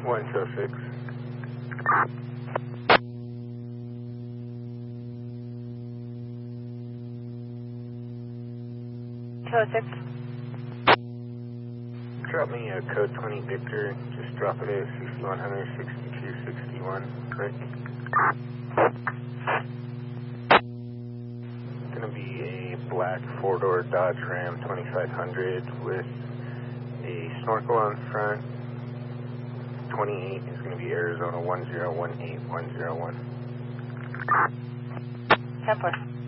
106. Drop me a code 20 Victor. Just drop it at 6100, 6261. Correct. It's going to be a black four-door Dodge Ram 2500 with a snorkel on front. 28 is going to be Arizona 1018101. 10-4.